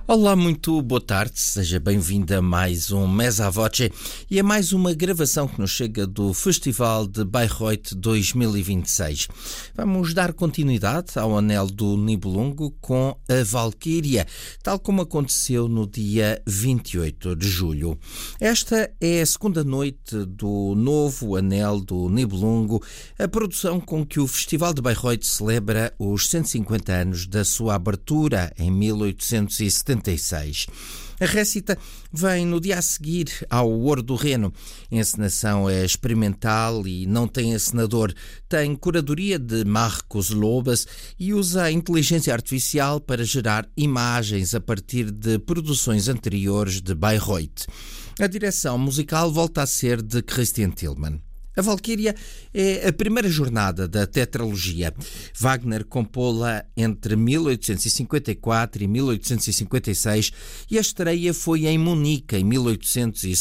Olá, muito boa tarde, seja bem-vinda a mais um Mesa à Voce e a mais uma gravação que nos chega do Festival de Bayreuth 2026. Vamos dar continuidade ao Anel do Nibelungo com a Valquíria, tal como aconteceu no dia 28 de julho. Esta é a segunda noite do novo Anel do Nibelungo, a produção com que o Festival de Bayreuth celebra os 150 anos da sua abertura em 1876. A récita vem no dia a seguir ao Ouro do Reno. A encenação é experimental e não tem encenador. Tem curadoria de Marcos Lobas e usa a inteligência artificial para gerar imagens a partir de produções anteriores de Bayreuth. A direção musical volta a ser de Christian Tillmann. A Valquíria é a primeira jornada da tetralogia. Wagner compô-la entre 1854 e 1856 e a estreia foi em Munique, em 1860.